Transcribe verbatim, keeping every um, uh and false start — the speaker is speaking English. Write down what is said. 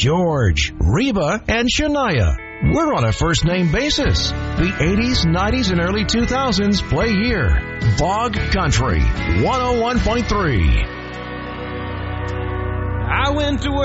George, Reba, and Shania. We're on a first-name basis. The eighties, nineties, and early two thousands play here. Bog Country, one oh one point three. I went to work.